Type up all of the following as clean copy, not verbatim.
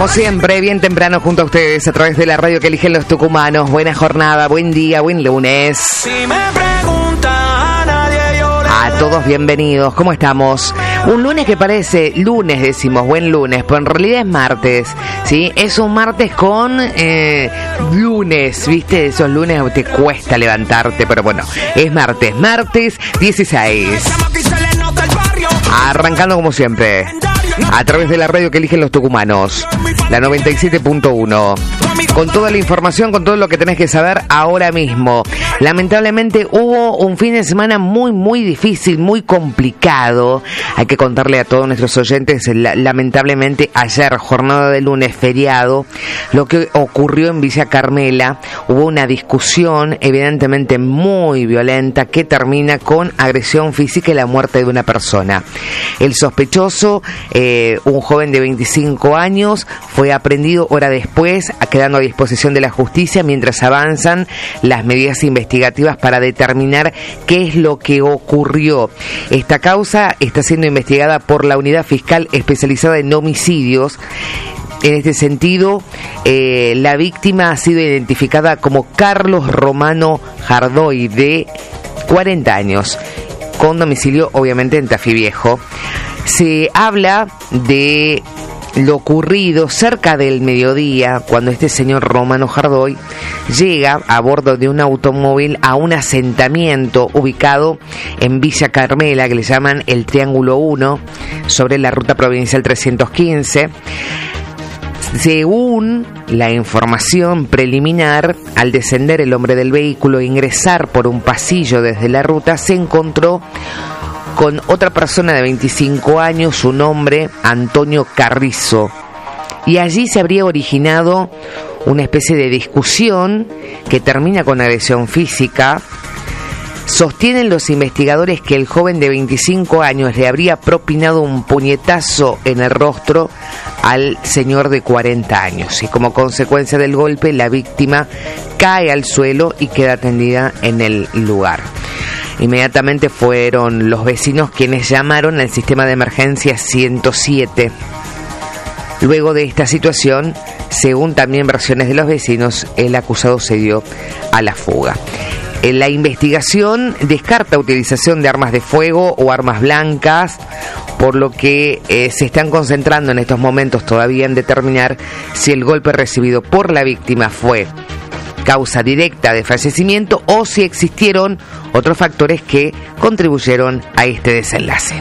Como siempre, bien temprano junto a ustedes a través de la radio que eligen los tucumanos. Buena jornada, buen día, buen lunes. Si me pregunta a nadie yo le A todos bienvenidos, ¿cómo estamos? Un lunes que parece lunes, decimos, buen lunes, pero en realidad es martes, ¿sí? Es un martes con lunes, ¿viste? Esos lunes te cuesta levantarte, pero bueno, es martes 16. Arrancando como siempre, a través de la radio que eligen los tucumanos, la 97.1. Con toda la información, con todo lo que tenés que saber ahora mismo. Lamentablemente hubo un fin de semana muy difícil, muy complicado. Hay que contarle a todos nuestros oyentes, lamentablemente ayer, jornada de lunes, feriado, lo que ocurrió en Villa Carmela. Hubo una discusión evidentemente muy violenta que termina con agresión física y la muerte de una persona. El sospechoso, un joven de 25 años, fue aprehendido hora después, quedando a disposición de la justicia mientras avanzan las medidas investigativas para determinar qué es lo que ocurrió. Esta causa está siendo investigada por la Unidad Fiscal Especializada en Homicidios. En este sentido, la víctima ha sido identificada como Carlos Romano Jardoy, de 40 años, con domicilio obviamente en Tafí Viejo. Se habla de lo ocurrido cerca del mediodía, cuando este señor Romano Jardoy llega a bordo de un automóvil a un asentamiento ubicado en Villa Carmela, que le llaman el Triángulo 1, sobre la ruta provincial 315. Según la información preliminar, al descender el hombre del vehículo e ingresar por un pasillo desde la ruta, se encontró con otra persona de 25 años, su nombre Antonio Carrizo, y allí se habría originado una especie de discusión que termina con agresión física. Sostienen los investigadores que el joven de 25 años le habría propinado un puñetazo en el rostro al señor de 40 años, y como consecuencia del golpe la víctima cae al suelo y queda tendida en el lugar. Inmediatamente fueron los vecinos quienes llamaron al sistema de emergencia 107. Luego de esta situación, según también versiones de los vecinos, el acusado se dio a la fuga. La investigación descarta utilización de armas de fuego o armas blancas, por lo que se están concentrando en estos momentos todavía en determinar si el golpe recibido por la víctima fue causa directa de fallecimiento o si existieron otros factores que contribuyeron a este desenlace.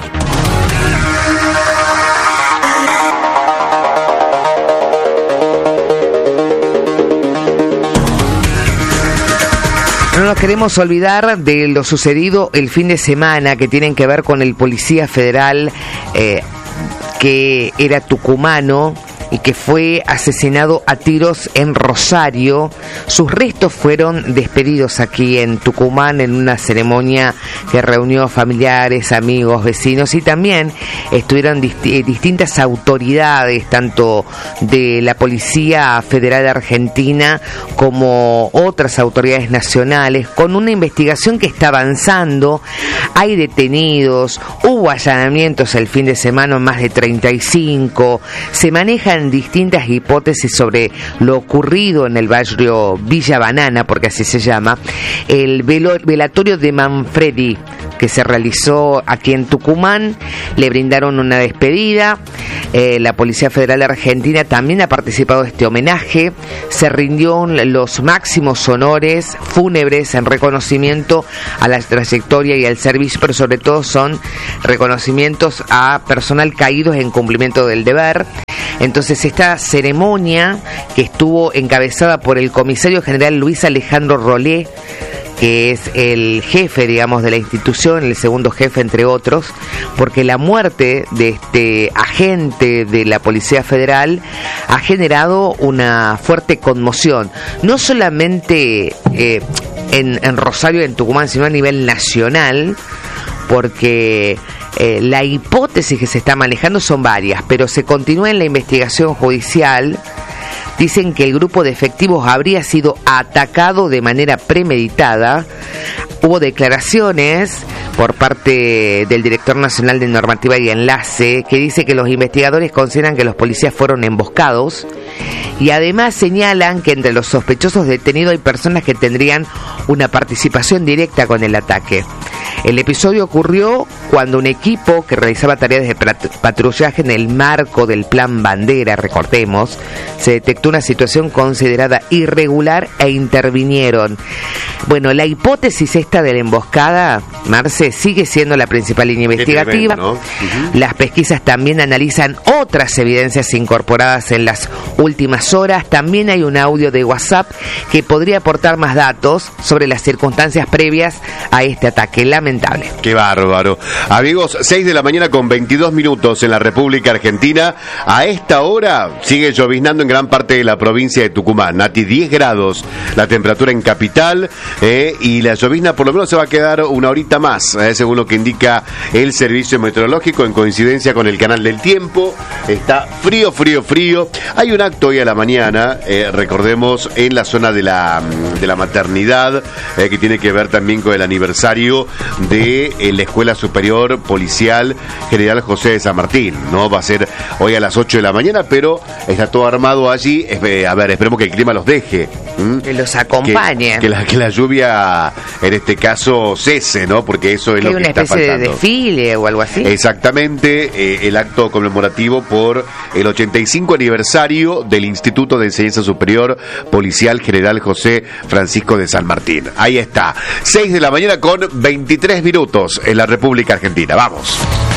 No nos queremos olvidar de lo sucedido el fin de semana, que tienen que ver con el policía federal que era tucumano y que fue asesinado a tiros en Rosario. Sus restos fueron despedidos aquí en Tucumán en una ceremonia que reunió familiares, amigos, vecinos, y también estuvieron distintas autoridades, tanto de la Policía Federal Argentina como otras autoridades nacionales, con una investigación que está avanzando. Hay detenidos, hubo allanamientos el fin de semana, más de 35, se manejan distintas hipótesis sobre lo ocurrido en el barrio Villa Banana, porque así se llama, el velatorio de Manfredi que se realizó aquí en Tucumán. Le brindaron una despedida. La Policía Federal Argentina también ha participado de este homenaje. Se rindieron los máximos honores fúnebres en reconocimiento a la trayectoria y al servicio, pero sobre todo son reconocimientos a personal caídos en cumplimiento del deber. Entonces, esta ceremonia, que estuvo encabezada por el comisario general Luis Alejandro Rolé, que es el jefe, digamos, de la institución, el segundo jefe entre otros, porque la muerte de este agente de la Policía Federal ha generado una fuerte conmoción, no solamente en Rosario, en Tucumán, sino a nivel nacional, porque la hipótesis que se está manejando son varias, pero se continúa en la investigación judicial. Dicen que el grupo de efectivos habría sido atacado de manera premeditada. Hubo declaraciones por parte del Director Nacional de Normativa y Enlace, que dice que los investigadores consideran que los policías fueron emboscados y además señalan que entre los sospechosos detenidos hay personas que tendrían una participación directa con el ataque. El episodio ocurrió cuando un equipo que realizaba tareas de patrullaje en el marco del Plan Bandera, recordemos, se detectó una situación considerada irregular e intervinieron. Bueno, la hipótesis esta de la emboscada, Marce, sigue siendo la principal línea investigativa. Tremendo, ¿no? Las pesquisas también analizan otras evidencias incorporadas en las últimas horas. También hay un audio de WhatsApp que podría aportar más datos sobre las circunstancias previas a este ataque lamentable. Qué bárbaro. Amigos, 6 de la mañana con 22 minutos en la República Argentina. A esta hora sigue lloviznando en gran parte de la provincia de Tucumán. Nati, 10 grados la temperatura en capital, y la llovizna por lo menos se va a quedar una horita más, según lo que indica el servicio meteorológico, en coincidencia con el canal del tiempo. Está frío, frío, frío. Hay un acto hoy a la mañana, recordemos, en la zona de la maternidad, que tiene que ver también con el aniversario de la Escuela Superior Policial General José de San Martín, ¿no? Va a ser hoy a las 8 de la mañana, pero está todo armado allí. A ver, esperemos que el clima los deje. Que los acompañe. Que la lluvia, en este caso, cese, ¿no? Porque eso es lo que está faltando. ¿Hay una especie de desfile o algo así? Exactamente, el acto conmemorativo por el 85 aniversario del Instituto de Enseñanza Superior Policial General José Francisco de San Martín. Ahí está, 6 de la mañana con 23 minutos en la República Argentina. Vamos.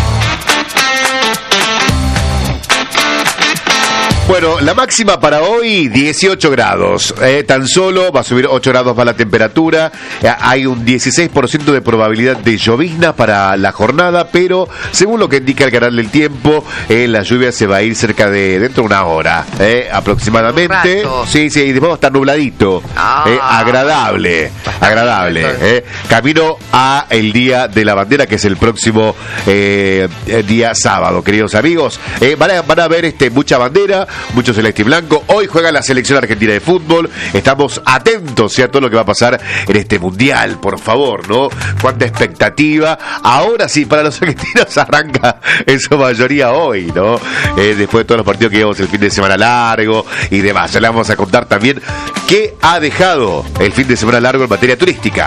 Bueno, la máxima para hoy, 18 grados. Tan solo va a subir 8 grados más la temperatura. Hay un 16% de probabilidad de llovizna para la jornada, pero según lo que indica el canal del tiempo, la lluvia se va a ir cerca de dentro de una hora, aproximadamente. Sí, y después va a estar nubladito. Agradable. Camino a el Día de la Bandera, que es el próximo día sábado, queridos amigos. Van a ver mucha bandera, mucho celeste y blanco. Hoy juega la selección argentina de fútbol. Estamos atentos a todo lo que va a pasar en este mundial, por favor, ¿no? Cuánta expectativa. Ahora sí, para los argentinos arranca en su mayoría hoy, ¿no? Después de todos los partidos que llevamos el fin de semana largo y demás. Ya le vamos a contar también qué ha dejado el fin de semana largo en materia turística.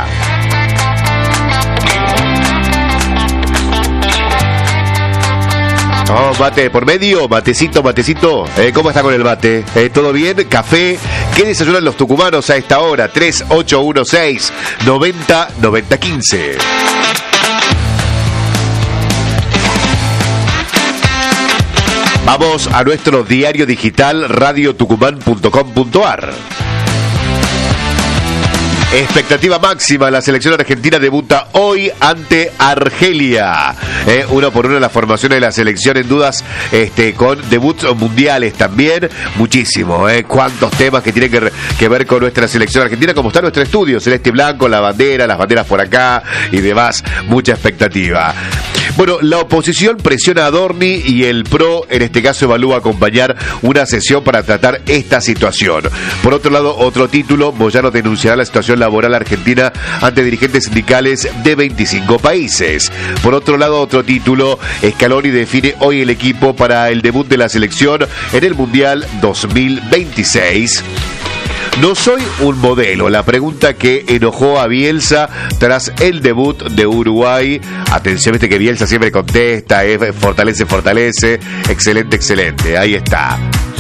Oh, mate por medio, matecito. ¿Cómo está con el mate? ¿Todo bien? ¿Café? ¿Qué desayunan los tucumanos a esta hora? 3816-90-9015. Vamos a nuestro diario digital radiotucumán.com.ar. Expectativa máxima, la selección argentina debuta hoy ante Argelia. 1-1 la formación de la selección, en dudas, con debuts mundiales también. Muchísimo, cuántos temas que tienen que ver con nuestra selección argentina, como está nuestro estudio, celeste y blanco, la bandera, las banderas por acá y demás. Mucha expectativa. Bueno, la oposición presiona a Adorni y el PRO, en este caso, evalúa acompañar una sesión para tratar esta situación. Por otro lado, otro título, Moyano denunciará la situación laboral argentina ante dirigentes sindicales de 25 países. Por otro lado, otro título, Scaloni define hoy el equipo para el debut de la selección en el Mundial 2026. No soy un modelo, la pregunta que enojó a Bielsa tras el debut de Uruguay. Atención, viste que Bielsa siempre contesta, fortalece, excelente, ahí está.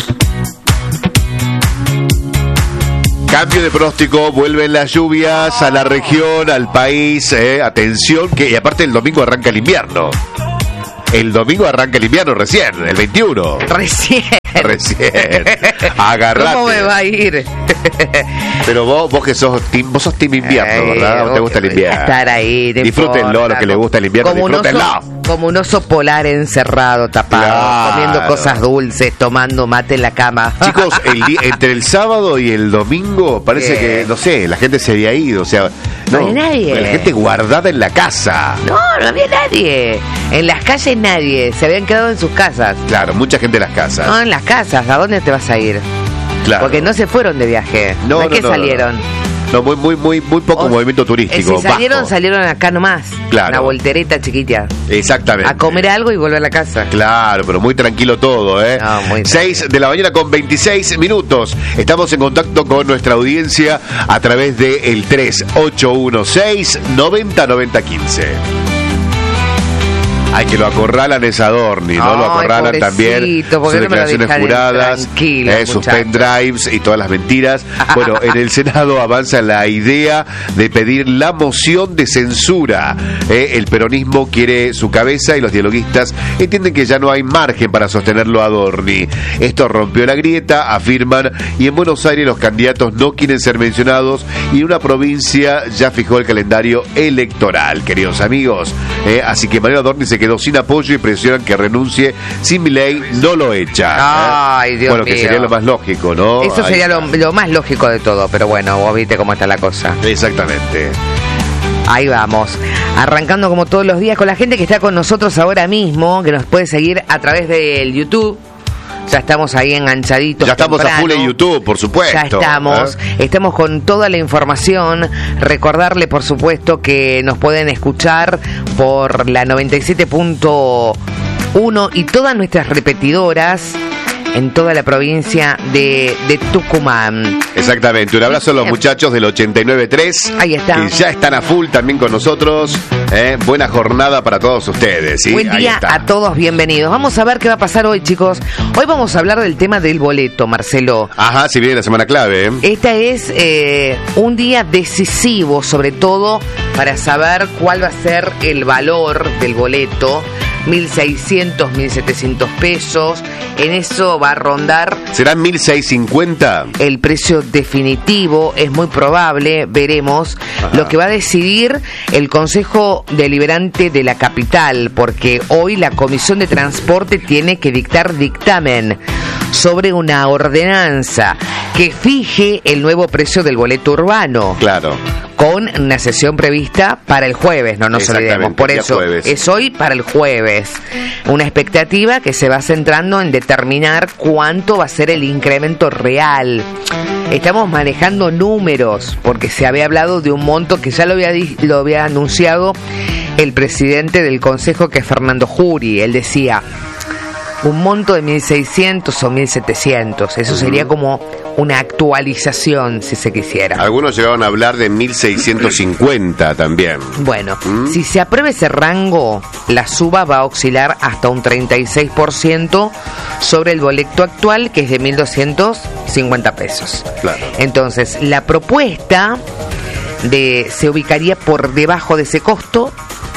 Cambio de pronóstico, vuelven las lluvias a la región, al país, atención, que y aparte el domingo arranca el invierno. El domingo arranca el invierno recién, el 21. Recién. Agarrate. ¿Cómo me va a ir? Pero vos que sos team invierno, ¿verdad? ¿O te gusta el invierno? Estar ahí. Disfrútenlo, a los que les gusta el invierno, disfrútenlo. Como un oso polar encerrado, tapado, claro, comiendo cosas dulces, tomando mate en la cama. Chicos, entre el sábado y el domingo parece que, no sé, la gente se había ido, o sea, no había nadie. La gente guardada en la casa. No había nadie. En las calles nadie, se habían quedado en sus casas. Claro, mucha gente en las casas. No, en las casas, ¿a dónde te vas a ir? Claro. Porque no se fueron de viaje. ¿A qué salieron? No, muy poco movimiento turístico. Si salieron, bajo. salieron acá nomás. Claro. Una voltereta chiquita. Exactamente. A comer algo y volver a la casa. Claro, pero muy tranquilo todo, ¿eh? No, muy 6 de la mañana con 26 minutos. Estamos en contacto con nuestra audiencia a través de el 3816-909015. Ay, que lo acorralan es Adorni, ¿no? Lo acorralan también sus declaraciones juradas, sus pendrives y todas las mentiras. Bueno, en el Senado avanza la idea de pedir la moción de censura. El peronismo quiere su cabeza y los dialoguistas entienden que ya no hay margen para sostenerlo a Adorni. Esto rompió la grieta, afirman, y en Buenos Aires los candidatos no quieren ser mencionados y una provincia ya fijó el calendario electoral, queridos amigos. Así que Mariano Adorni se quedó sin apoyo y presionan que renuncie. Si Milei no lo echa. Ay, Dios bueno, mío. Que sería lo más lógico, ¿no? Eso sería lo más lógico de todo, pero bueno, vos viste cómo está la cosa. Exactamente. Ahí vamos, arrancando como todos los días con la gente que está con nosotros ahora mismo, que nos puede seguir a través del YouTube. Ya estamos ahí enganchaditos. Ya estamos temprano. a full en YouTube, por supuesto. Ya estamos. Estamos con toda la información. Recordarle, por supuesto, que nos pueden escuchar por la 97.1 y todas nuestras repetidoras en toda la provincia de Tucumán. Exactamente. Un abrazo a los muchachos del 89.3. Ahí está. Que ya están a full también con nosotros. Buena jornada para todos ustedes. ¿Sí? Buen día a todos, bienvenidos. Vamos a ver qué va a pasar hoy, chicos. Hoy vamos a hablar del tema del boleto, Marcelo. Ajá, si viene la semana clave. Esta es un día decisivo, sobre todo para saber cuál va a ser el valor del boleto. 1.600, 1.700 pesos. En eso va a rondar. ¿Serán 1.650? El precio definitivo es muy probable, veremos. Ajá. Lo que va a decidir el Consejo Deliberante de la capital, porque hoy la Comisión de Transporte tiene que dictar dictamen sobre una ordenanza que fije el nuevo precio del boleto urbano. Claro. Con una sesión prevista para el jueves, no nos olvidemos. Por eso jueves. Es hoy para el jueves. Una expectativa que se va centrando en determinar cuánto va a ser el incremento real. Estamos manejando números, porque se había hablado de un monto que ya lo había anunciado el presidente del Consejo, que es Fernando Juri. Él decía un monto de 1.600 o 1.700. Eso sería como una actualización, si se quisiera. Algunos llegaron a hablar de 1.650 también. Bueno, si se aprueba ese rango, la suba va a oscilar hasta un 36% sobre el boleto actual, que es de 1.250 pesos. Claro. Entonces, la propuesta se ubicaría por debajo de ese costo,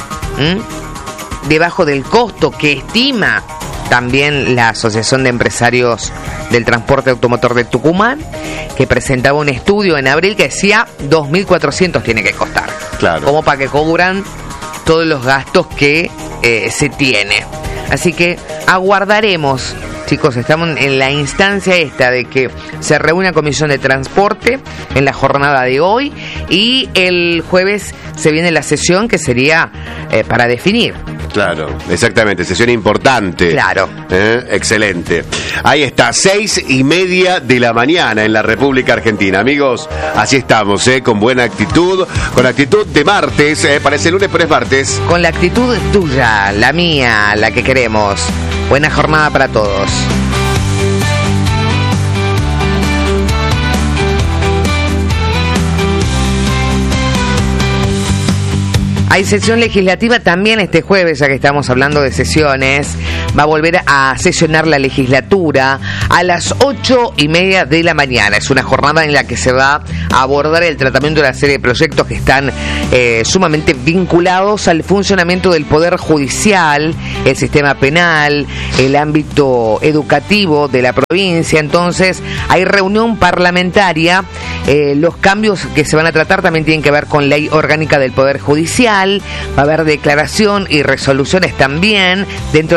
debajo del costo que estima también la Asociación de Empresarios del Transporte Automotor de Tucumán, que presentaba un estudio en abril que decía 2.400 tiene que costar. Claro. Como para que cubran todos los gastos que se tiene. Así que aguardaremos, chicos, estamos en la instancia esta de que se reúne la Comisión de Transporte en la jornada de hoy y el jueves se viene la sesión que sería para definir. Claro, exactamente, sesión importante. Claro. Excelente. Ahí está, 6:30 de la mañana en la República Argentina. Amigos, así estamos, con buena actitud, con actitud de martes, parece lunes pero es martes. Con la actitud tuya, la mía, la que queremos. Buena jornada para todos. Hay sesión legislativa también este jueves, ya que estamos hablando de sesiones. Va a volver a sesionar la legislatura a las 8:30 de la mañana. Es una jornada en la que se va a abordar el tratamiento de una serie de proyectos que están sumamente vinculados al funcionamiento del Poder Judicial, el sistema penal, el ámbito educativo de la provincia. Entonces, hay reunión parlamentaria. Los cambios que se van a tratar también tienen que ver con ley orgánica del Poder Judicial. Va a haber declaración y resoluciones también dentro de lo que es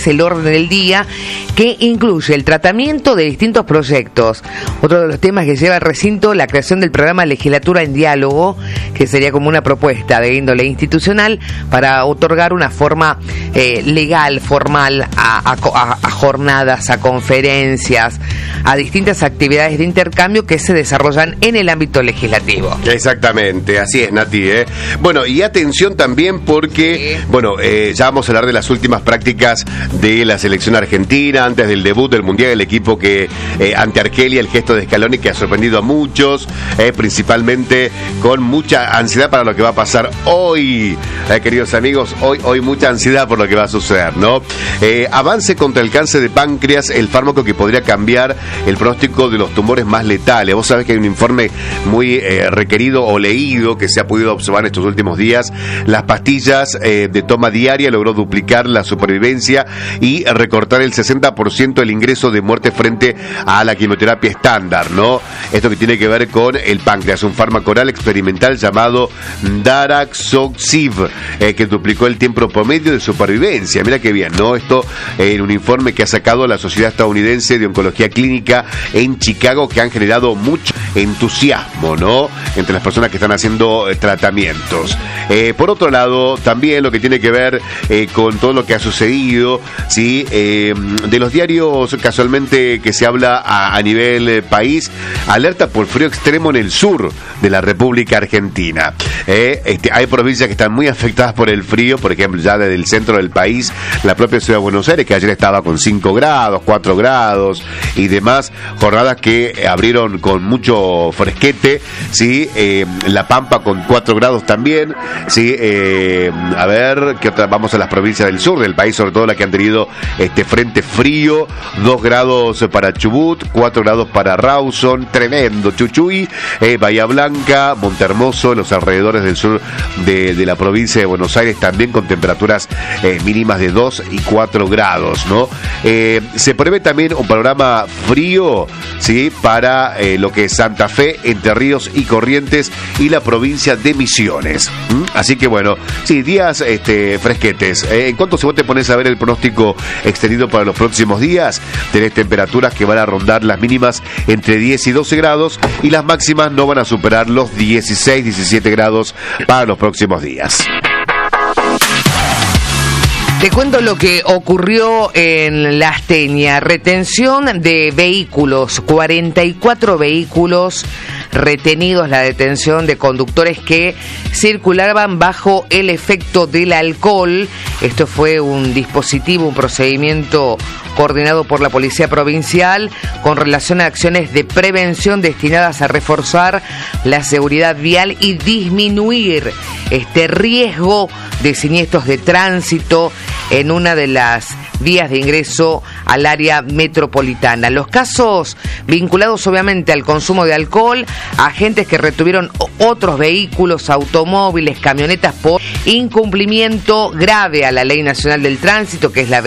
establece el orden del día, que incluye el tratamiento de distintos proyectos. Otro de los temas que lleva al recinto, la creación del programa Legislatura en Diálogo, que sería como una propuesta de índole institucional para otorgar una forma legal, formal a jornadas, a conferencias, a distintas actividades de intercambio que se desarrollan en el ámbito legislativo. Exactamente, así es, Nati. Bueno, y atención también porque, ya vamos a hablar de las últimas prácticas de la selección argentina, antes del debut del Mundial, el equipo que ante Argelia, el gesto de Scaloni que ha sorprendido a muchos, principalmente con mucha ansiedad para lo que va a pasar hoy, queridos amigos, hoy mucha ansiedad por lo que va a suceder, ¿no? Avance contra el cáncer de páncreas, el fármaco que podría cambiar el pronóstico de los tumores más letales. Vos sabés que hay un informe muy requerido o leído que se ha podido observar en estos últimos días. Las pastillas de toma diaria logró duplicar la supervivencia y recortar el 60% el ingreso de muerte frente a la quimioterapia estándar, ¿no? Esto que tiene que ver con el páncreas, un fármaco oral experimental llamado Daraxonrasib, que duplicó el tiempo promedio de supervivencia. Mira qué bien, ¿no? Esto en un informe que ha sacado la Sociedad Estadounidense de Oncología Clínica en Chicago, que han generado mucho entusiasmo, ¿no?, entre las personas que están haciendo tratamientos. Por otro lado, también lo que tiene que ver con todo lo que ha sucedido, ¿sí? De los diarios casualmente que se habla a nivel país, alerta por frío extremo en el sur de la República Argentina. Hay provincias que están muy afectadas por el frío, por ejemplo, ya desde el centro del país, la propia ciudad de Buenos Aires, que ayer estaba con 5 grados, 4 grados y demás, jornadas que abrieron con mucho fresquete, ¿sí? La Pampa con 4 grados también, ¿sí? A ver, ¿qué otra? Vamos a las provincias del sur del país, sobre todo las que han tenido frente frío, 2 grados para Chubut, 4 grados para Rawson, tremendo, Chuchuy, Bahía Blanca, Montehermoso, los alrededores del sur de la provincia de Buenos Aires, también con temperaturas mínimas de 2 y 4 grados, ¿no? Se prevé también un panorama frío, ¿sí?, para lo que es Santa Fe, Entre Ríos y Corrientes y la provincia de Misiones. Así que bueno, sí, días fresquetes. En cuanto si vos te pones a ver el pronóstico extendido para los próximos días, tenés temperaturas que van a rondar las mínimas entre 10 y 12 grados y las máximas no van a superar los 16, 17 grados para los próximos días. Te cuento lo que ocurrió en La Asteña. Retención de vehículos, 44 vehículos retenidos, la detención de conductores que circulaban bajo el efecto del alcohol. Esto fue un dispositivo, un procedimiento coordinado por la Policía Provincial con relación a acciones de prevención destinadas a reforzar la seguridad vial y disminuir este riesgo de siniestros de tránsito en una de las vías de ingreso al área metropolitana. Los casos vinculados obviamente al consumo de alcohol, agentes que retuvieron otros vehículos, automóviles, camionetas por incumplimiento grave a la Ley Nacional del Tránsito, que es la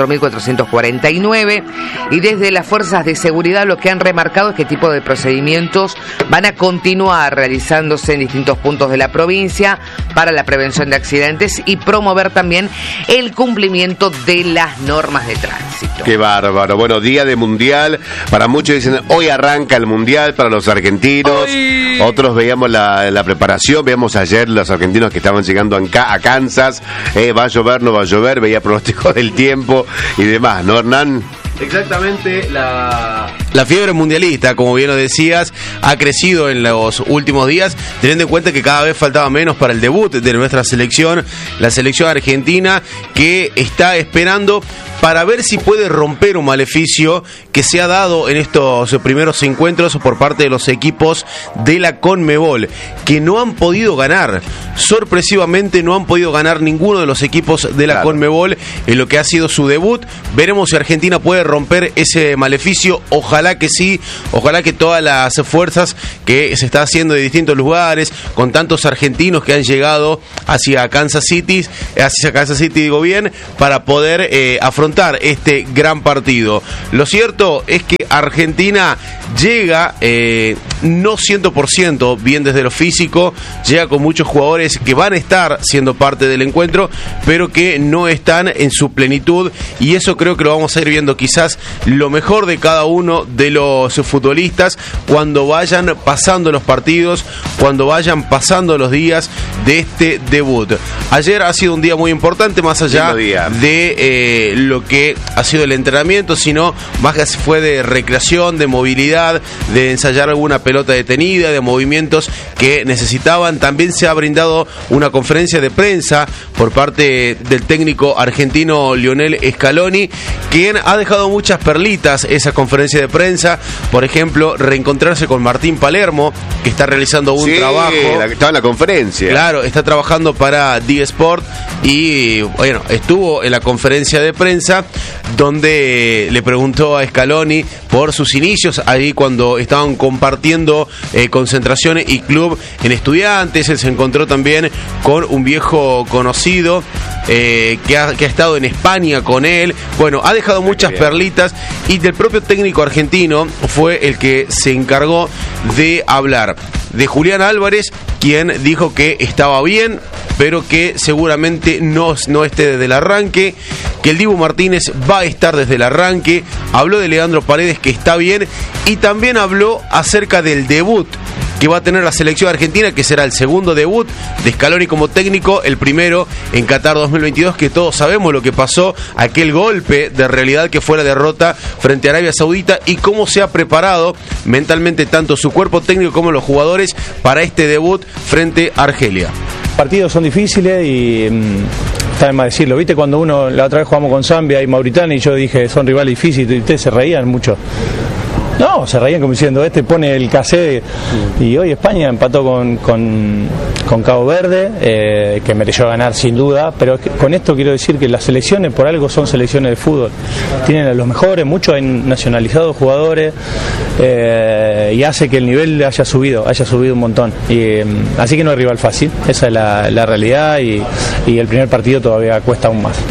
24.449, y desde las fuerzas de seguridad lo que han remarcado es que tipo de procedimientos van a continuar realizándose en distintos puntos de la provincia para la prevención de accidentes y promover también el cumplimiento de las normas de tránsito. Qué bárbaro. Bueno, día de mundial. Para muchos dicen, hoy arranca el mundial para los argentinos. ¡Ay! Otros veíamos la preparación. Veíamos ayer los argentinos que estaban llegando a Kansas. Va a llover, no va a llover. Veía pronóstico del tiempo y demás, ¿no, Hernán? Exactamente, la fiebre mundialista, como bien lo decías, ha crecido en los últimos días, teniendo en cuenta que cada vez faltaba menos para el debut de nuestra selección, la selección argentina, que está esperando para ver si puede romper un maleficio que se ha dado en estos primeros encuentros por parte de los equipos de la CONMEBOL, que no han podido ganar. Sorpresivamente no han podido ganar ninguno de los equipos de la CONMEBOL en lo que ha sido su debut. Veremos si Argentina puede romper ese maleficio. Ojalá que sí, ojalá que todas las fuerzas que se está haciendo de distintos lugares, con tantos argentinos que han llegado hacia Kansas City, digo bien, para poder afrontar este gran partido. Lo cierto es que Argentina llega no 100% bien desde lo físico, llega con muchos jugadores que van a estar siendo parte del encuentro, pero que no están en su plenitud, y eso creo que lo vamos a ir viendo quizás lo mejor de cada uno de los futbolistas cuando vayan pasando los partidos, cuando vayan pasando los días de este debut. Ayer ha sido un día muy importante, más allá de lo que ha sido el entrenamiento, sino más que fue de recreación, de movilidad, de ensayar alguna pelota detenida, de movimientos que necesitaban. También se ha brindado una conferencia de prensa por parte del técnico argentino Lionel Scaloni, quien ha dejado muchas perlitas esa conferencia de prensa. Por ejemplo, reencontrarse con Martín Palermo, que está realizando un trabajo. Estaba en la conferencia. Claro, está trabajando para D-Sport y bueno, estuvo en la conferencia de prensa donde le preguntó a Scaloni por sus inicios ahí cuando estaban compartiendo concentraciones y club en Estudiantes. Él se encontró también con un viejo conocido que ha estado en España con él. Bueno, ha dejado muchas perlitas, y del propio técnico argentino fue el que se encargó de hablar de Julián Álvarez, quien dijo que estaba bien, pero que seguramente no esté desde el arranque, que el Dibu Martínez va a estar desde el arranque. Habló de Leandro Paredes, que está bien, y también habló acerca del debut que va a tener la selección argentina, que será el segundo debut de Scaloni como técnico, el primero en Qatar 2022, que todos sabemos lo que pasó, aquel golpe de realidad que fue la derrota frente a Arabia Saudita, y cómo se ha preparado mentalmente tanto su cuerpo técnico como los jugadores para este debut frente a Argelia. Partidos son difíciles y está de más decirlo, ¿viste? Cuando la otra vez jugamos con Zambia y Mauritania y yo dije, son rivales difíciles, y ustedes se reían mucho. No, se reían como diciendo, pone el cassé, y hoy España empató con Cabo Verde, que mereció ganar sin duda, pero con esto quiero decir que las selecciones por algo son selecciones de fútbol, tienen a los mejores, muchos han nacionalizado jugadores, y hace que el nivel haya subido un montón, y así que no es rival fácil, esa es la realidad, y el primer partido todavía cuesta aún más.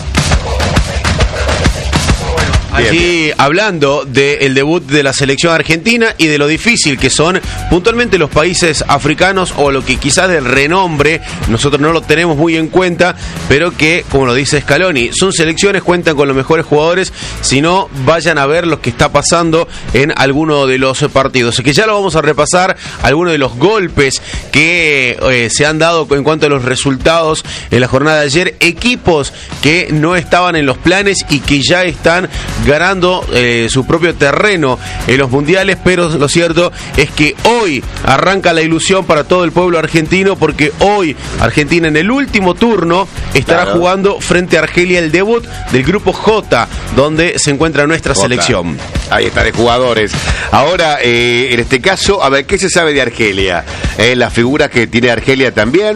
Allí hablando del debut de la selección argentina y de lo difícil que son puntualmente los países africanos, o lo que quizás del renombre nosotros no lo tenemos muy en cuenta, pero que, como lo dice Scaloni, son selecciones, cuentan con los mejores jugadores. Si no, vayan a ver lo que está pasando en alguno de los partidos, que ya lo vamos a repasar, algunos de los golpes que se han dado en cuanto a los resultados en la jornada de ayer, equipos que no estaban en los planes y que ya están ganando su propio terreno en los mundiales. Pero lo cierto es que hoy arranca la ilusión para todo el pueblo argentino, porque hoy Argentina en el último turno estará jugando frente a Argelia el debut del grupo J, donde se encuentra nuestra selección. Ahí están los jugadores. Ahora, en este caso, a ver, ¿qué se sabe de Argelia? La figura que tiene Argelia también,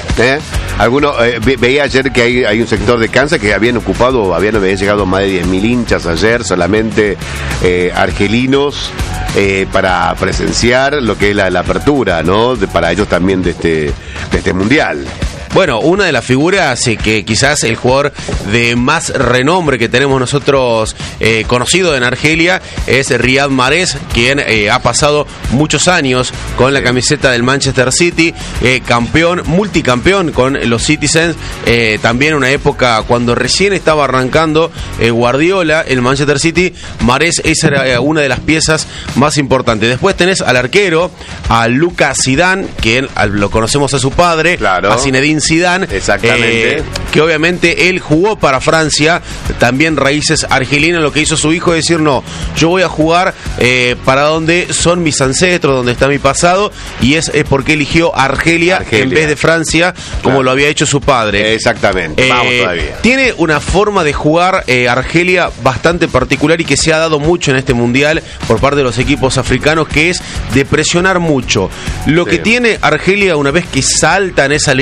veía ayer que hay un sector de Kansas que habían llegado más de 10.000 hinchas ayer, solamente argelinos, para presenciar lo que es la apertura, ¿no? Para ellos también de este mundial. Bueno, una de las figuras que quizás el jugador de más renombre que tenemos nosotros conocido en Argelia es Riyad Mahrez, quien ha pasado muchos años con la camiseta del Manchester City, multicampeón con los Citizens, también una época cuando recién estaba arrancando Guardiola en el Manchester City. Mahrez, esa era una de las piezas más importantes. Después tenés al arquero, a Lucas Zidane, que lo conocemos a su padre, a Zinedine Zidane, exactamente, que obviamente él jugó para Francia, también raíces argelinas. Lo que hizo su hijo es decir, no, yo voy a jugar para donde son mis ancestros, donde está mi pasado, y es porque eligió Argelia en vez de Francia, como lo había hecho su padre. Exactamente. Vamos todavía. Tiene una forma de jugar Argelia bastante particular y que se ha dado mucho en este mundial por parte de los equipos africanos, que es de presionar mucho. Lo que tiene Argelia, una vez que salta en esa línea de presión,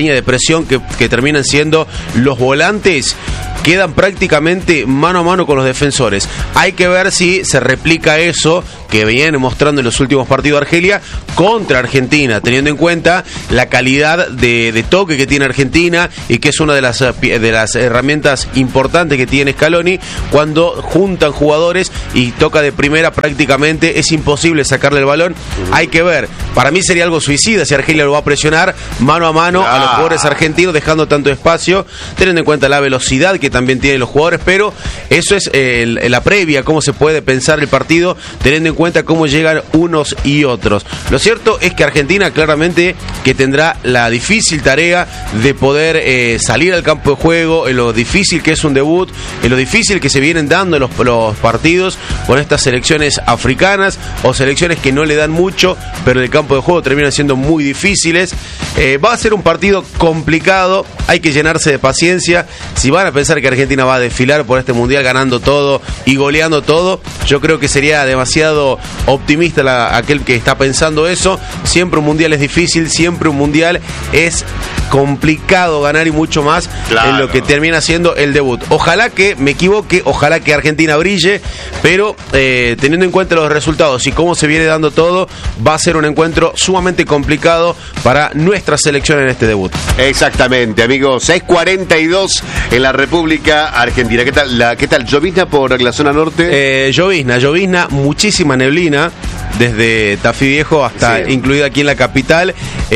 selección que terminan siendo los volantes, quedan prácticamente mano a mano con los defensores. Hay que ver si se replica eso que viene mostrando en los últimos partidos de Argelia contra Argentina, teniendo en cuenta la calidad de toque que tiene Argentina y que es una de las herramientas importantes que tiene Scaloni. Cuando juntan jugadores y toca de primera, prácticamente es imposible sacarle el balón. Hay que ver, para mí sería algo suicida si Argelia lo va a presionar mano a mano a los jugadores argentinos, dejando tanto espacio, teniendo en cuenta la velocidad que también tienen los jugadores, pero eso es la previa, cómo se puede pensar el partido, teniendo en cuenta cómo llegan unos y otros. Lo cierto es que Argentina claramente que tendrá la difícil tarea de poder salir al campo de juego, en lo difícil que es un debut, en lo difícil que se vienen dando los partidos con estas selecciones africanas o selecciones que no le dan mucho, pero el campo de juego terminan siendo muy difíciles. Va a ser un partido complicado, hay que llenarse de paciencia. Si van a pensar que Argentina va a desfilar por este mundial ganando todo y goleando todo, yo creo que sería demasiado optimista aquel que está pensando eso. Siempre un mundial es difícil, siempre un mundial es complicado ganar y mucho más en lo que termina siendo el debut. Ojalá que me equivoque, ojalá que Argentina brille, pero teniendo en cuenta los resultados y cómo se viene dando todo, va a ser un encuentro sumamente complicado para nuestra selección en este debut. Exactamente, amigos. 6:42 en la República Argentina. ¿Qué tal? ¿Llovizna por la zona norte? Llovizna, muchísima neblina desde Tafí Viejo hasta incluida aquí en la capital,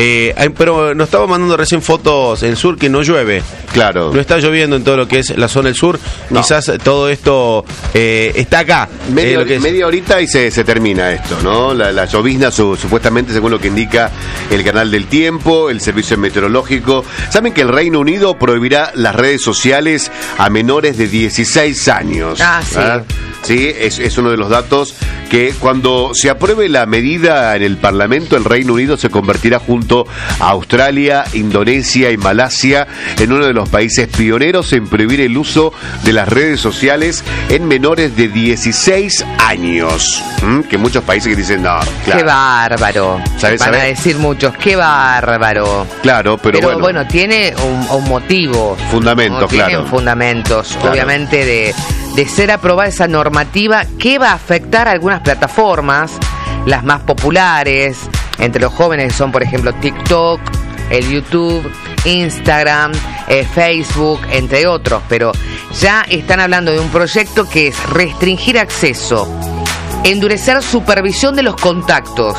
pero nos estaba mandando recién fotos en el sur que no llueve. Claro. No está lloviendo en todo lo que es la zona del sur. No. Quizás todo esto está acá. Media horita y se termina esto, ¿no? La llovizna, supuestamente, según lo que indica el Canal del Tiempo, el Servicio Meteorológico. ¿Saben que el Reino Unido prohibirá las redes sociales a menores de 16 años? Sí. Sí, es uno de los datos que cuando se apruebe la medida en el Parlamento, el Reino Unido se convertirá junto a Australia, Indonesia y Malasia en uno de los países pioneros en prohibir el uso de las redes sociales en menores de 16 años. Que muchos países que dicen, no, claro. ¡Qué bárbaro! Van a decir muchos, ¡qué bárbaro! Claro, pero bueno, tiene un motivo. Fundamentos, ¿no? claro. Tienen fundamentos, claro. Obviamente, de ser aprobada esa normativa que va a afectar a algunas plataformas, las más populares entre los jóvenes son, por ejemplo, TikTok, el YouTube, Instagram, Facebook, entre otros, pero ya están hablando de un proyecto que es restringir acceso, endurecer supervisión de los contactos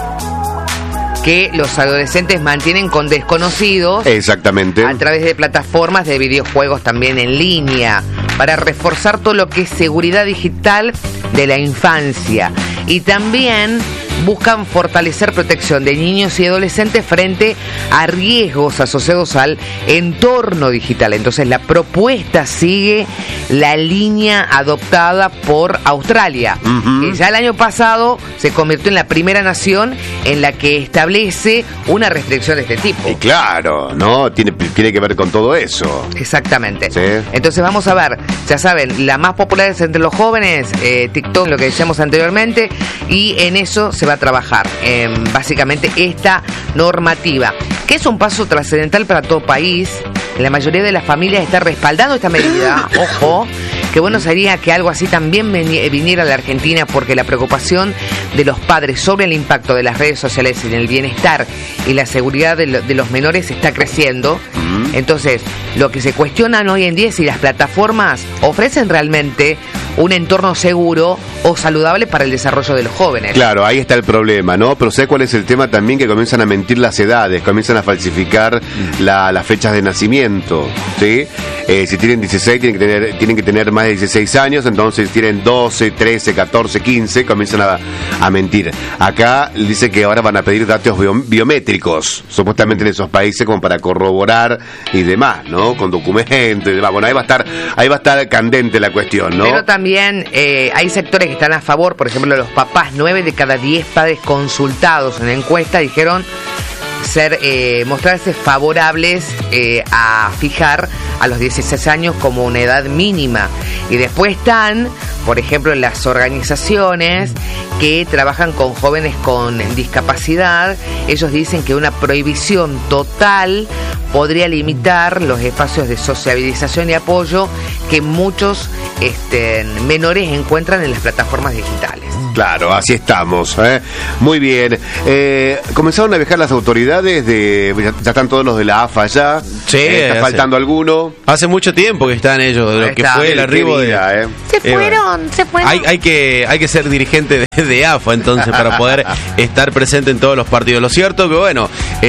que los adolescentes mantienen con desconocidos. Exactamente. A través de plataformas de videojuegos también en línea, para reforzar todo lo que es seguridad digital de la infancia. Y también buscan fortalecer protección de niños y adolescentes frente a riesgos asociados al entorno digital. Entonces la propuesta sigue la línea adoptada por Australia, que ya el año pasado se convirtió en la primera nación en la que establece una restricción de este tipo. Y claro, ¿no? Tiene que ver con todo eso. Exactamente. Sí. Entonces vamos a ver, ya saben, la más popular es entre los jóvenes, TikTok, lo que decíamos anteriormente, y en eso se va a trabajar, básicamente esta normativa, que es un paso trascendental para todo país. La mayoría de las familias está respaldando esta medida. Ojo, que bueno sería que algo así también viniera a la Argentina, porque la preocupación de los padres sobre el impacto de las redes sociales en el bienestar y la seguridad de los menores está creciendo. Entonces, lo que se cuestionan hoy en día es si las plataformas ofrecen realmente un entorno seguro o saludable para el desarrollo de los jóvenes. Claro, ahí está el problema, ¿no? Pero ¿sabes cuál es el tema también? Que comienzan a mentir las edades, comienzan a falsificar las fechas de nacimiento, ¿sí? Si tienen 16, tienen que tener más de 16 años, entonces tienen 12, 13, 14, 15, comienzan a mentir. Acá dice que ahora van a pedir datos biométricos, supuestamente en esos países, como para corroborar y demás, ¿no? Con documentos y demás. Bueno, ahí va a estar candente la cuestión, ¿no? Pero también hay sectores que están a favor, por ejemplo, los papás. 9 de cada 10 padres consultados en la encuesta dijeron mostrarse favorables a fijar a los 16 años como una edad mínima. Y después están, por ejemplo, las organizaciones que trabajan con jóvenes con discapacidad. Ellos dicen que una prohibición total podría limitar los espacios de sociabilización y apoyo que muchos menores encuentran en las plataformas digitales. Claro, así estamos. Muy bien. Comenzaron a viajar las autoridades ya están todos los de la AFA ya. Sí, está faltando alguno. Hace mucho tiempo que están ellos, de lo que fue el arribo de... Se fueron. Hay que ser dirigente de AFA entonces para poder estar presente en todos los partidos. Lo cierto que bueno,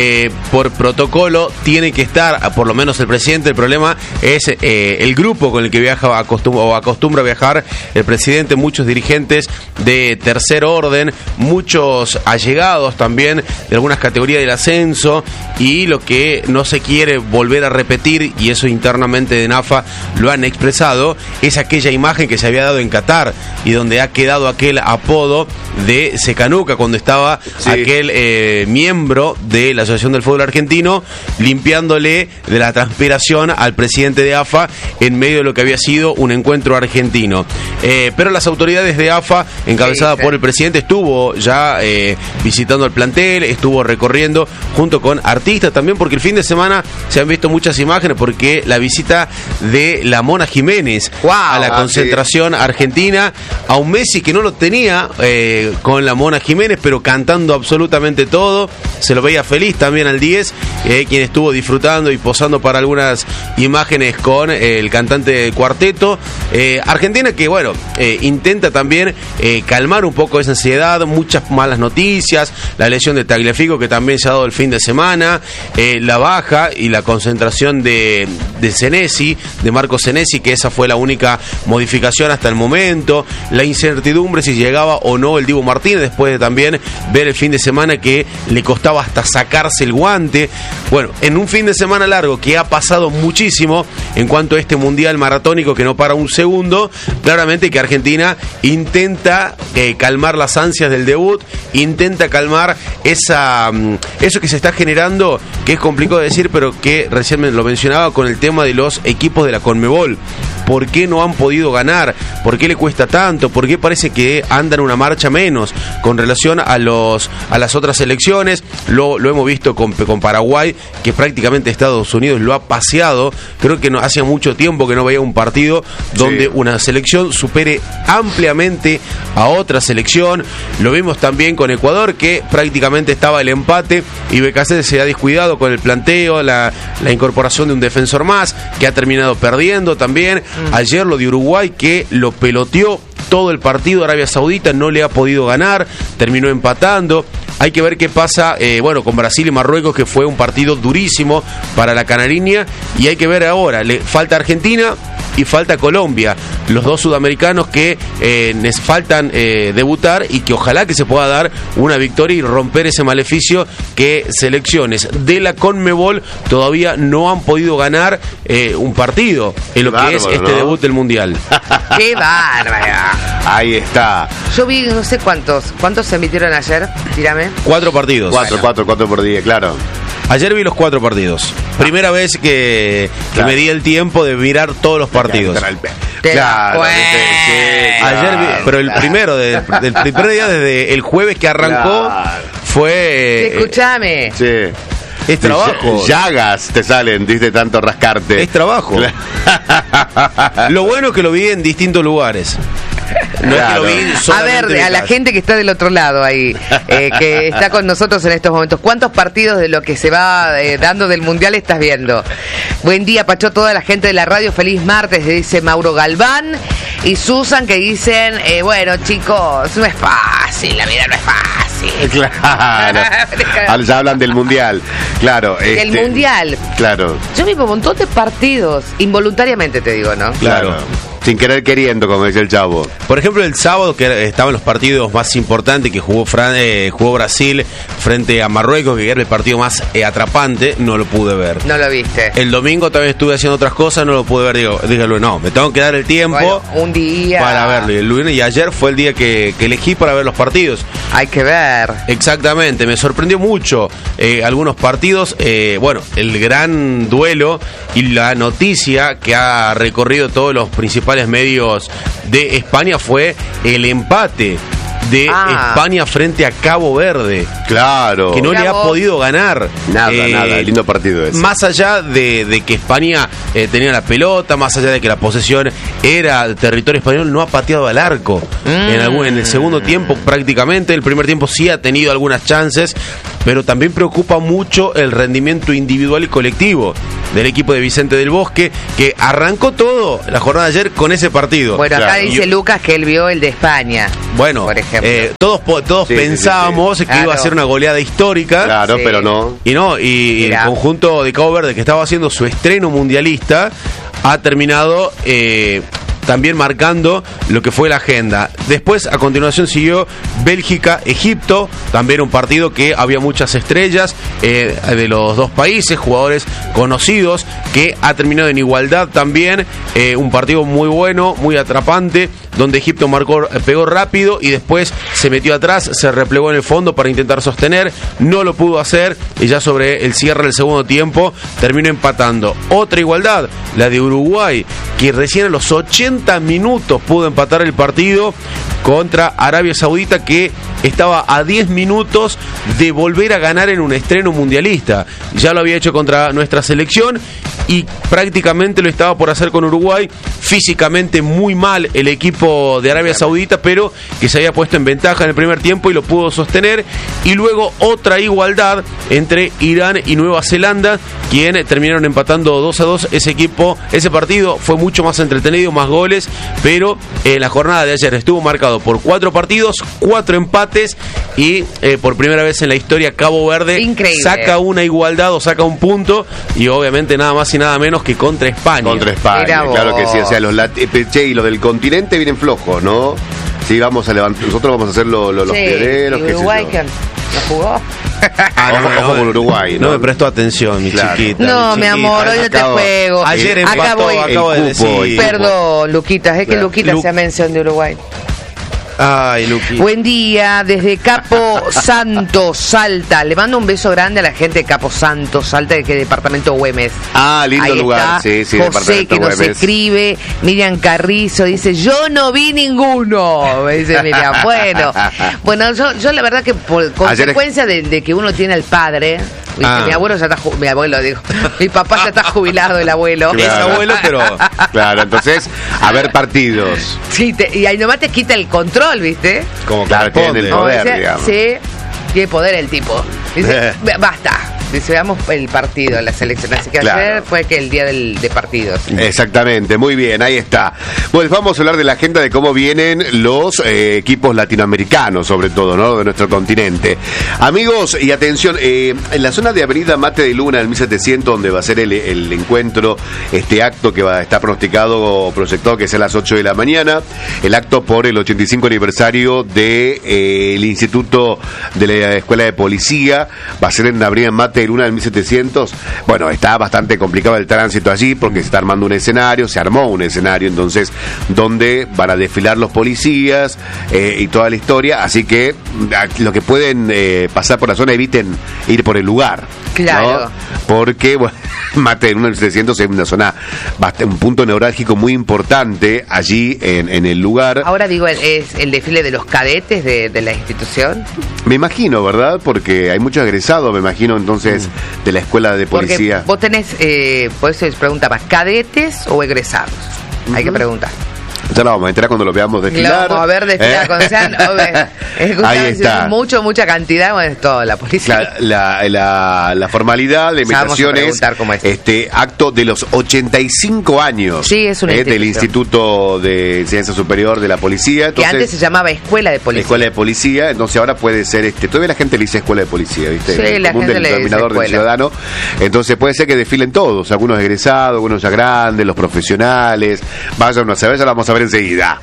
por protocolo tiene que estar, por lo menos el presidente. El problema es el grupo con el que viaja acostumbra a viajar el presidente, muchos dirigentes de tercer orden, muchos allegados también de algunas categorías del ascenso, y lo que no se quiere volver a repetir, y eso internamente de NAFA lo han expresado, es aquella imagen que se había dado en Qatar y donde ha quedado aquel apodo de Secanuca cuando estaba aquel miembro de la Asociación del Fútbol Argentino limpiándole de la transpiración al presidente de AFA en medio de lo que había sido un encuentro argentino. Pero las autoridades de AFA, encabezada por el presidente, estuvo ya visitando el plantel, estuvo recorriendo junto con artistas también, porque el fin de semana se han visto muchas imágenes, porque la visita de la Mona Jiménez a la concentración argentina, a un Messi que no lo tenía con la Mona Jiménez, pero cantando absolutamente todo, se lo veía feliz también al 10, quien estuvo disfrutando y posando para algunas imágenes con el cantante del cuarteto. Argentina que bueno, intenta también calmar un poco esa ansiedad, muchas malas noticias, la lesión de Tagliafico que también se ha dado el fin de semana, la baja y la concentración de Senesi, de Marco Senesi, que esa fue la única modificación hasta el momento, la incertidumbre si llegaba o no el Dibu Martínez, después de también ver el fin de semana que le costaba hasta sacarse el guante. Bueno, en un fin de semana largo que ha pasado muchísimo en cuanto a este mundial maratónico que no para un segundo, claramente que Argentina intenta calmar las ansias del debut, intenta calmar eso que se está generando, que es complicado de decir, pero que recién lo mencionaba con el tema de los equipos de la Conmebol. ¿Por qué no han podido ganar? ¿Por qué le cuesta tanto? ¿Por qué parece que andan una marcha menos con relación a las otras selecciones? Lo hemos visto con Paraguay, que prácticamente Estados Unidos lo ha paseado. Creo que hacía mucho tiempo que no veía un partido donde una selección supere ampliamente a otra selección. Lo vimos también con Ecuador, que prácticamente estaba el empate y Becasese se ha descuidado con el planteo, la incorporación de un defensor más, que ha terminado perdiendo también. Ayer lo de Uruguay, que lo peloteó todo el partido. Arabia Saudita no le ha podido ganar, terminó empatando. Hay que ver qué pasa, con Brasil y Marruecos, que fue un partido durísimo para la canariña, y hay que ver ahora, le falta Argentina y falta Colombia, los dos sudamericanos que les faltan debutar, y que ojalá que se pueda dar una victoria y romper ese maleficio que selecciones de la Conmebol todavía no han podido ganar un partido en lo que es este debut del Mundial. ¡Qué bárbara! Ahí está. Yo vi no sé cuántos se emitieron ayer, tírame. 4 partidos. 4 por día, claro. Ayer vi los 4 partidos. Primera vez que me di el tiempo de mirar todos los partidos. Claro, Ayer vi, pero el primero del primer día, desde el jueves que arrancó, fue... Escúchame. Sí. Es trabajo. Llagas te salen, dice tanto rascarte. Es trabajo. Lo bueno es que lo vi en distintos lugares. No Claro. es que lo vi A ver, a la gente que está del otro lado ahí, que está con nosotros en estos momentos, ¿cuántos partidos de lo que se va dando del Mundial estás viendo? Buen día, Pacho, toda la gente de la radio, feliz martes, dice Mauro Galván y Susan, que dicen, bueno, chicos, no es fácil, la vida no es fácil. Claro. Ya hablan del Mundial. Claro. El Mundial. Claro. Yo vi un montón de partidos, involuntariamente te digo, ¿no? Claro. Sin querer queriendo, como decía el Chavo. Por ejemplo, el sábado, que estaban los partidos más importantes, que jugó Brasil frente a Marruecos, que era el partido más atrapante, no lo pude ver. No lo viste. El domingo también estuve haciendo otras cosas, no lo pude ver. Dije, no, me tengo que dar el tiempo, bueno, un día para verlo. Y el lunes y ayer fue el día que elegí para ver los partidos. Hay que ver. Exactamente, me sorprendió mucho algunos partidos. Bueno, el gran duelo y la noticia que ha recorrido todos los principales medios de España fue el empate de España frente a Cabo Verde. Claro. Que no le ha podido ganar. Nada, lindo partido ese. Más allá de que España tenía la pelota, más allá de que la posesión era territorio español, no ha pateado al arco. En el segundo tiempo prácticamente, el primer tiempo sí ha tenido algunas chances, pero también preocupa mucho el rendimiento individual y colectivo del equipo de Vicente del Bosque, que arrancó todo la jornada de ayer con ese partido. Bueno, acá dice Lucas que él vio el de España. Bueno, por ejemplo. Todos pensábamos que iba a ser una goleada histórica. Claro, pero no. Y el conjunto de Cabo Verde, que estaba haciendo su estreno mundialista, ha terminado también marcando lo que fue la agenda. Después, a continuación, siguió Bélgica-Egipto, también un partido que había muchas estrellas de los dos países, jugadores conocidos, que ha terminado en igualdad también. Un partido muy bueno, muy atrapante, donde Egipto pegó rápido y después se metió atrás, se replegó en el fondo para intentar sostener, no lo pudo hacer, y ya sobre el cierre del segundo tiempo terminó empatando. Otra igualdad, la de Uruguay, que recién a los 80 minutos pudo empatar el partido contra Arabia Saudita, que estaba a 10 minutos de volver a ganar en un estreno mundialista. Ya lo había hecho contra nuestra selección y prácticamente lo estaba por hacer con Uruguay. Físicamente muy mal el equipo de Arabia Saudita, pero que se había puesto en ventaja en el primer tiempo y lo pudo sostener. Y luego otra igualdad entre Irán y Nueva Zelanda, quien terminaron empatando 2-2. Ese partido fue mucho más entretenido, más goles, pero en la jornada de ayer estuvo marcado por 4 partidos, 4 empates y por primera vez en la historia Cabo Verde saca una igualdad o saca un punto, y obviamente nada más y nada menos que contra España. Contra España, claro que sí. O sea, y los del continente vienen flojos, ¿no? Sí, vamos a levantar, nosotros vamos a hacer los pioneros. ¿Y Uruguay que no jugó? Ojo con Uruguay, ¿no? No me prestó atención, mi chiquita. No, mi amor, hoy no te juego. Ayer empató, acabo de decir. Perdón, Luquitas, es que Luquitas se ha mencionado de Uruguay. Ay, Luqui. Buen día, desde Capo Santo, Salta. Le mando un beso grande a la gente de Capo Santo, Salta, que es departamento Güemes. Lindo ahí lugar. Sí, sí, José, que nos escribe. Miriam Carrizo dice, yo no vi ninguno. Me dice Miriam. Bueno, yo la verdad que por consecuencia de que uno tiene al padre, mi abuelo ya está mi papá ya está jubilado, el abuelo. Claro. Es abuelo, pero claro, entonces a ver partidos. Sí, y ahí nomás te quita el control, ¿viste? Como claro, tiene el poder, digamos. Sí, tiene poder el tipo. Dice, basta. Dice, veamos el partido en la selección. Así que ayer fue el día de partidos. Exactamente, muy bien, ahí está. Pues vamos a hablar de la agenda de cómo vienen los equipos latinoamericanos, sobre todo, ¿no? De nuestro continente. Amigos, y atención, en la zona de Avenida Mate de Luna, del 1700, donde va a ser el encuentro, este acto que va a estar proyectado que sea a las 8 de la mañana, el acto por el 85 aniversario del Instituto de la Escuela de Policía, va a ser en Avenida Mate de Luna del 1700. Bueno, está bastante complicado el tránsito allí porque se está armando un escenario, se armó un escenario, entonces, donde van a desfilar los policías y toda la historia, así que lo que pueden pasar por la zona, eviten ir por el lugar. Claro. ¿No? Porque, bueno, Mate de Luna del 1700 es una zona, un punto neurálgico muy importante allí en el lugar. Ahora digo, ¿es el desfile de los cadetes de la institución? Me imagino, ¿verdad? Porque hay muchos egresados, me imagino, entonces, de la escuela de policía. Porque vos tenés, por eso les preguntaba, ¿cadetes o egresados? Hay que preguntar. Ya la vamos a enterar cuando lo veamos desfilar. Lo vamos a ver desfilar con Sean. Ahí está. Mucha cantidad, bueno, es todo, la policía. La formalidad de invitación es acto de los 85 años del Instituto de Enseñanza Superior de la Policía. Entonces, que antes se llamaba Escuela de Policía. Escuela de Policía, entonces ahora puede ser, todavía la gente le dice Escuela de Policía, ¿viste? Sí, la gente del le denominador dice del ciudadano. Entonces puede ser que desfilen todos, algunos egresados, algunos ya grandes, los profesionales. Vayan a saber, ya lo vamos a ver enseguida,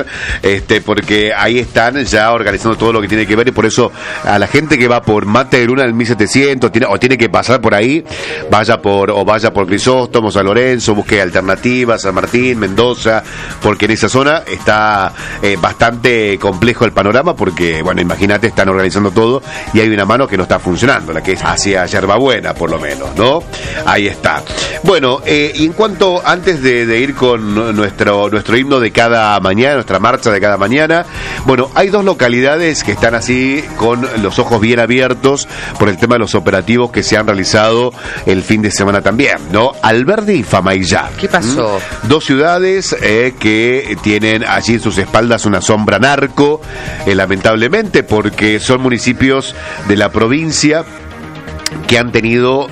porque ahí están ya organizando todo lo que tiene que ver, y por eso a la gente que va por Mate de Luna del 1700 tiene que pasar por ahí, vaya por Crisóstomo, San Lorenzo, busque alternativas, San Martín, Mendoza, porque en esa zona está bastante complejo el panorama, porque bueno, imagínate, están organizando todo y hay una mano que no está funcionando, la que es hacia Yerbabuena, por lo menos, ¿no? Ahí está. Bueno, y en cuanto, antes de ir con nuestro himno de cada mañana, nuestra marcha de cada mañana, bueno, hay dos localidades que están así con los ojos bien abiertos por el tema de los operativos que se han realizado el fin de semana también, ¿no? Alberdi y Famaillá. ¿Qué pasó? Dos ciudades que tienen allí en sus espaldas una sombra narco, lamentablemente, porque son municipios de la provincia que han tenido,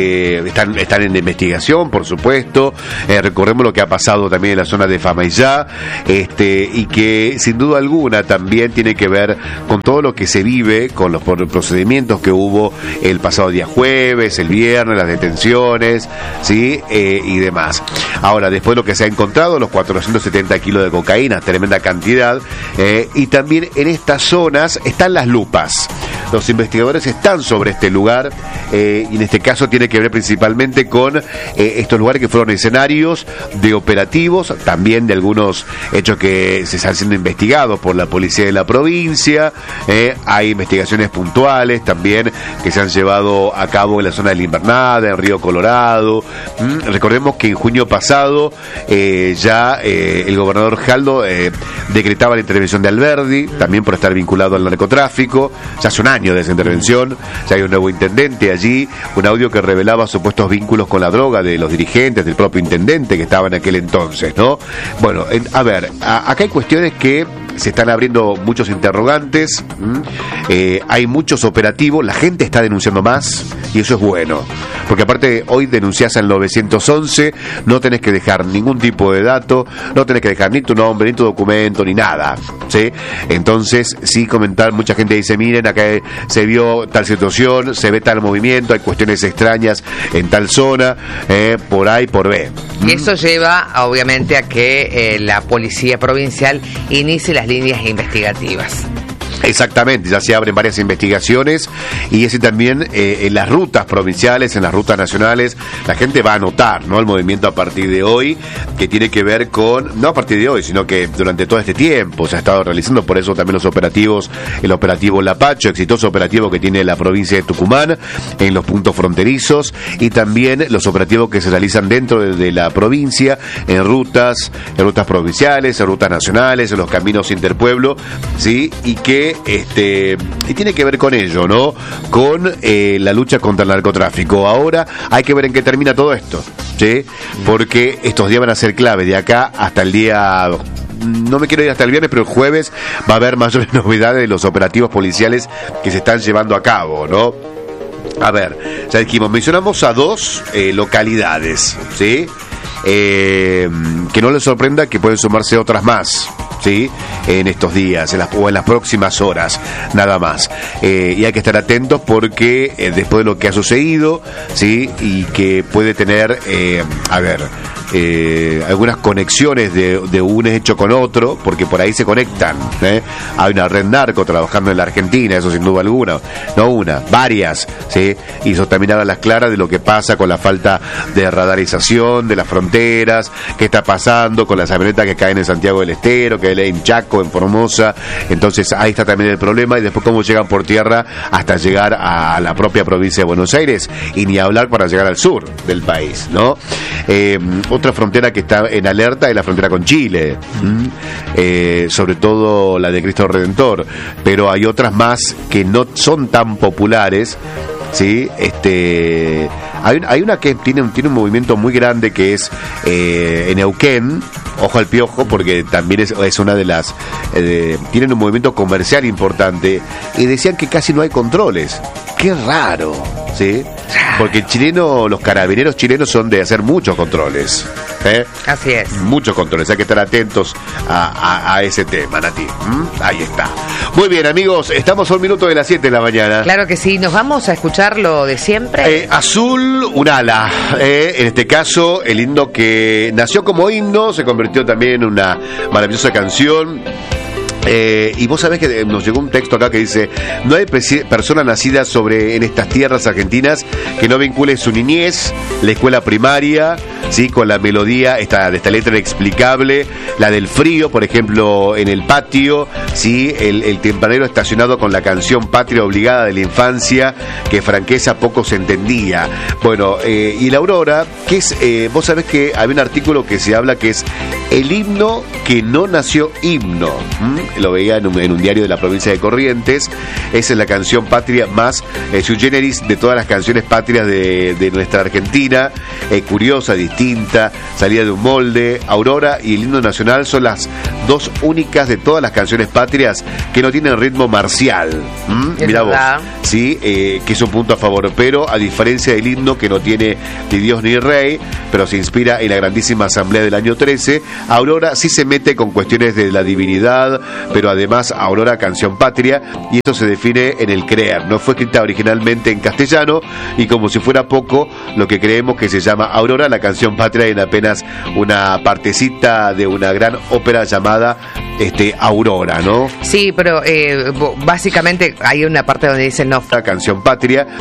están en investigación, por supuesto. Recordemos lo que ha pasado también en la zona de Famaillá, y que sin duda alguna también tiene que ver con todo lo que se vive, con los procedimientos que hubo el pasado día jueves, el viernes, las detenciones, ¿sí? Y demás. Ahora, después lo que se ha encontrado, los 470 kilos de cocaína, tremenda cantidad, y también en estas zonas están las lupas. Los investigadores están sobre este lugar, y en este caso tiene que ver principalmente con estos lugares que fueron escenarios de operativos, también de algunos hechos que se están siendo investigados por la policía de la provincia. Hay investigaciones puntuales también que se han llevado a cabo en la zona de la Invernada, en Río Colorado. Recordemos que en junio pasado ya el gobernador Jaldo decretaba la intervención de Alberdi, también por estar vinculado al narcotráfico. Ya hace un año de esa intervención, ya hay un nuevo intendente allí, un audio que revelaba supuestos vínculos con la droga de los dirigentes, del propio intendente que estaba en aquel entonces, ¿no? Bueno, acá hay cuestiones que se están abriendo muchos interrogantes, hay muchos operativos, la gente está denunciando más y eso es bueno, porque aparte hoy denunciás al 911, no tenés que dejar ningún tipo de dato, no tenés que dejar ni tu nombre, ni tu documento, ni nada, ¿sí? Entonces, sí comentar, mucha gente dice, miren, acá se vio tal situación, se ve tal movimiento, hay cuestiones extrañas en tal zona, por A y por B. Y eso lleva, obviamente, a que la policía provincial inicie las líneas investigativas. Exactamente, ya se abren varias investigaciones y ese también en las rutas provinciales, en las rutas nacionales, la gente va a notar, ¿no? El movimiento a partir de hoy, que tiene que ver con, no a partir de hoy, sino que durante todo este tiempo se ha estado realizando, por eso también los operativos, el operativo Lapacho, exitoso operativo que tiene la provincia de Tucumán en los puntos fronterizos, y también los operativos que se realizan dentro de la provincia, en rutas provinciales, en rutas nacionales, en los caminos interpueblo, ¿sí? Y que y tiene que ver con ello, ¿no? Con la lucha contra el narcotráfico. Ahora hay que ver en qué termina todo esto, ¿sí? Porque estos días van a ser clave de acá hasta el día... No me quiero ir hasta el viernes, pero el jueves va a haber mayores novedades de los operativos policiales que se están llevando a cabo, ¿no? A ver, ya dijimos, mencionamos a dos localidades, ¿sí? Que no les sorprenda que pueden sumarse otras más, ¿sí? En estos días, o en las próximas horas, nada más. Y hay que estar atentos porque después de lo que ha sucedido, ¿sí? Y que puede tener, algunas conexiones de un hecho con otro, porque por ahí se conectan, hay una red narco trabajando en la Argentina, eso sin duda alguna, no una, varias, ¿sí? Y eso también habla a las claras de lo que pasa con la falta de radarización de las fronteras, qué está pasando con las avionetas que caen en Santiago del Estero, que hay en Chaco, en Formosa. Entonces ahí está también el problema, y después cómo llegan por tierra hasta llegar a la propia provincia de Buenos Aires, y ni hablar para llegar al sur del país, ¿no? Otra frontera que está en alerta es la frontera con Chile, sobre todo la de Cristo Redentor, pero hay otras más que no son tan populares, ¿sí? Hay una que tiene un movimiento muy grande que es en Neuquén, ojo al piojo, porque también es una de las... tienen un movimiento comercial importante y decían que casi no hay controles. Qué raro, ¿sí? Porque los carabineros chilenos son de hacer muchos controles. Así es. Muchos controles, hay que estar atentos a ese tema, Nati. Ahí está. Muy bien, amigos, estamos a 1 minuto de las 7 de la mañana. Claro que sí, nos vamos a escuchar lo de siempre. Azul, un ala. En este caso, el himno que nació como himno se convirtió también en una maravillosa canción. Y vos sabés que nos llegó un texto acá que dice: no hay persona nacida en estas tierras argentinas que no vincule su niñez, la escuela primaria, ¿sí? Con la melodía de esta letra inexplicable, la del frío, por ejemplo, en el patio, ¿sí? El tempranero estacionado con la canción Patria Obligada de la infancia, que franqueza poco se entendía. Bueno, y la Aurora, que es, vos sabés que había un artículo que se habla que es el himno que no nació himno. Lo veía en un diario de la provincia de Corrientes. Esa es la canción patria más sui generis de todas las canciones patrias de nuestra Argentina. Curiosa, distinta, salida de un molde. Aurora y el himno nacional son las dos únicas de todas las canciones patrias que no tienen ritmo marcial. Mirá vos, ¿sí? Que es un punto a favor. Pero a diferencia del himno que no tiene ni Dios ni rey, pero se inspira en la grandísima asamblea del año 13, Aurora sí se mete con cuestiones de la divinidad, pero además Aurora canción patria, y esto se define en el creer. No fue escrita originalmente en castellano, y como si fuera poco, lo que creemos que se llama Aurora, la canción patria, en apenas una partecita de una gran ópera llamada Aurora, ¿no? Sí, pero básicamente hay una parte donde dicen no. La canción patria